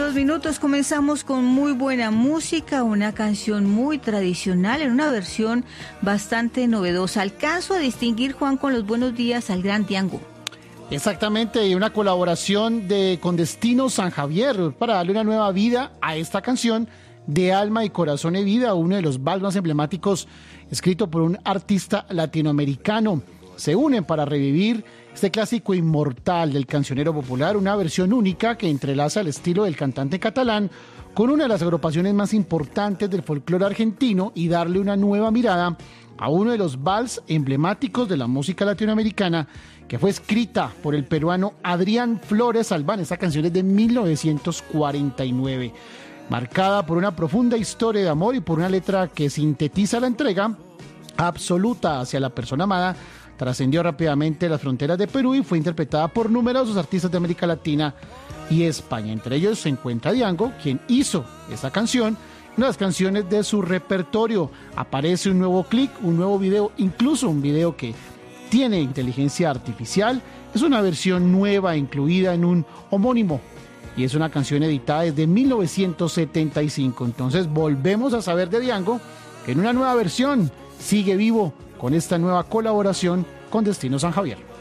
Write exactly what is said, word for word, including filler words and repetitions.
veintidós minutos, comenzamos con muy buena música, una canción muy tradicional en una versión bastante novedosa. Alcanzo a distinguir, Juan, con los buenos días al gran Diango. Exactamente, y una colaboración de con Destino San Javier para darle una nueva vida a esta canción de Alma y Corazón y Vida, uno de los vals más emblemáticos escrito por un artista latinoamericano. Se unen para revivir este clásico inmortal del cancionero popular, una versión única que entrelaza el estilo del cantante catalán con una de las agrupaciones más importantes del folclore argentino y darle una nueva mirada a uno de los vals emblemáticos de la música latinoamericana, que fue escrita por el peruano Adrián Flores Albán. Esta canción es de mil novecientos cuarenta y nueve, marcada por una profunda historia de amor y por una letra que sintetiza la entrega absoluta hacia la persona amada. Trascendió rápidamente las fronteras de Perú y fue interpretada por numerosos artistas de América Latina y España. Entre ellos se encuentra Diango, quien hizo esta canción, una de las canciones de su repertorio. Aparece un nuevo clip, un nuevo video, incluso un video que tiene inteligencia artificial. Es una versión nueva incluida en un homónimo y es una canción editada desde mil novecientos setenta y cinco. Entonces volvemos a saber de Diango en una nueva versión. Sigue vivo con esta nueva colaboración con Destino San Javier.